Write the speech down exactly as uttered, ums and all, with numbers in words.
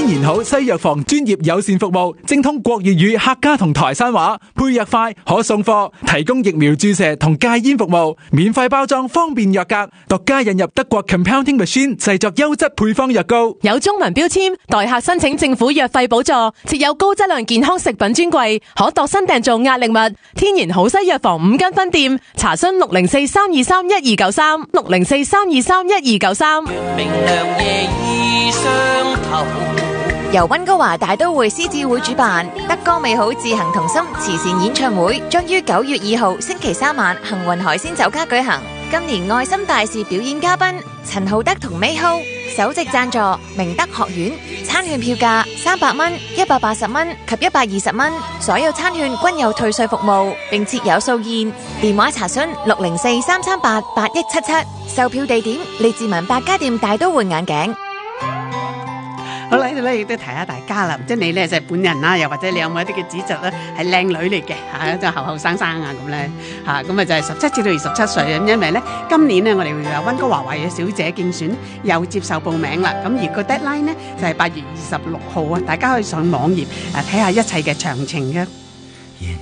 然好西藥房專業友善服務，精通國粵語、客家同台山話，配藥快，可送貨，提供疫苗注射同戒煙服務，免費包裝，方便藥格，獨家引入德國 Compounding Machine 製作優質配方藥膏， 有中文標籤，代客申請政府藥費補助，設有高質量健康食品專櫃，可度身訂造壓力物。天然好西藥房五間分店，查詢六零四三二三一二九三，六零四三二三一二九三。 明亮夜已相投。 由溫哥華大都會獅子會主辦德歌美好自行同心慈善演唱會，將於九月二號星期三晚幸運海鮮酒家舉行。今年愛心大使表演嘉賓陳浩德同 Mayho， 首席贊助明德學院，餐券票價三百蚊、一百八十蚊及一百二十蚊，所有餐券均有退稅服務，並設有數件。電話查詢六零四三三八八一七七，售票地點利志文百家店大都會眼鏡。 好啦，呢度咧亦都提下大家啦，即係你咧就係本人啦，又或者你有冇一啲嘅子侄咧係靚女嚟嘅嚇，即係後後生生啊咁咧嚇，咁啊就係十七至到二十七歲咁，因為咧今年咧我哋會有溫哥華華裔小姐競選又接受報名啦，咁而個 deadline 咧就係八月二十六號啊，大家可以上網頁誒睇下一切嘅詳情嘅。